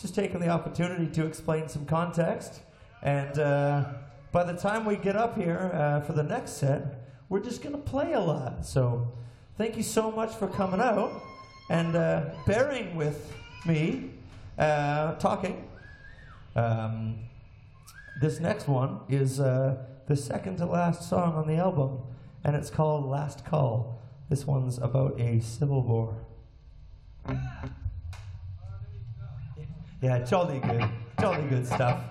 just taking the opportunity to explain some context. And by the time we get up here for the next set, we're just going to play a lot. So thank you so much for coming out and bearing with me talking. This next one is the second to last song on the album, and it's called Last Call. This one's about a civil war. Yeah, jolly good stuff.